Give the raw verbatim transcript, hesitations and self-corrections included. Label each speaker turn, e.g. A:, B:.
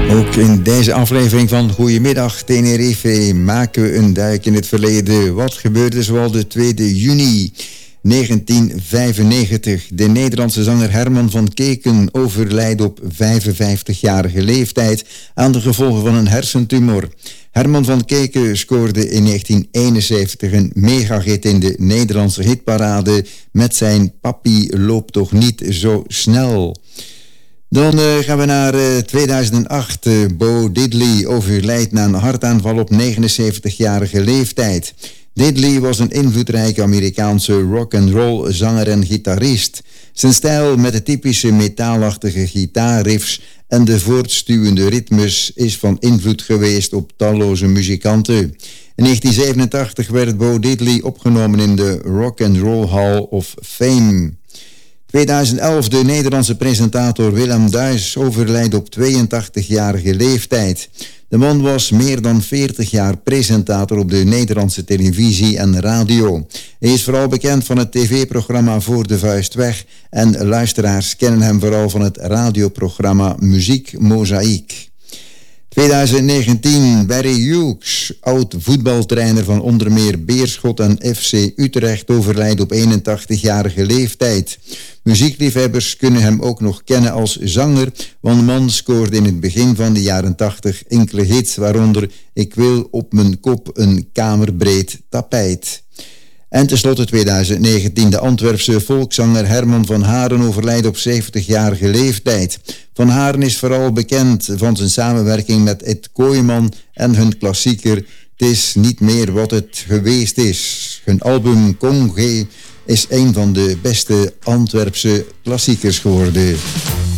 A: Ook in deze aflevering van Goedemiddag Tenerife maken we een duik in het verleden. Wat gebeurde zoal de tweede juni negentien vijfennegentig? De Nederlandse zanger Herman van Keken overlijdt op vijfenvijftigjarige leeftijd aan de gevolgen van een hersentumor. Herman van Keken scoorde in negentien eenenzeventig een megahit in de Nederlandse hitparade met zijn Papi loopt toch niet zo snel. Dan uh, gaan we naar uh, tweeduizend acht. Uh, Bo Diddley overlijdt na een hartaanval op negenenzeventigjarige leeftijd. Diddley was een invloedrijke Amerikaanse rock-and-roll zanger en gitarist. Zijn stijl met de typische metaalachtige gitaarriffs en de voortstuwende ritmes is van invloed geweest op talloze muzikanten. In negentien zevenentachtig werd Bo Diddley opgenomen in de Rock-and-Roll Hall of Fame. tweeduizend elf, de Nederlandse presentator Willem Duis overlijdt op tweeëntachtigjarige leeftijd. De man was meer dan veertig jaar presentator op de Nederlandse televisie en radio. Hij is vooral bekend van het tv-programma Voor de Vuist Weg en luisteraars kennen hem vooral van het radioprogramma Muziek Mozaïek. tweeduizend negentien, Barry Hughes, oud-voetbaltrainer van onder meer Beerschot en F C Utrecht, overlijdt op eenentachtigjarige leeftijd. Muziekliefhebbers kunnen hem ook nog kennen als zanger, want de man scoorde in het begin van de jaren tachtig enkele hits, waaronder Ik wil op mijn kop een kamerbreed tapijt. En tenslotte tweeduizend negentien, de Antwerpse volkszanger Herman van Haren overlijdt op zeventigjarige leeftijd. Van Haren is vooral bekend van zijn samenwerking met Ed Kooijman en hun klassieker Het is niet meer wat het geweest is. Hun album Congé is een van de beste Antwerpse klassiekers geworden.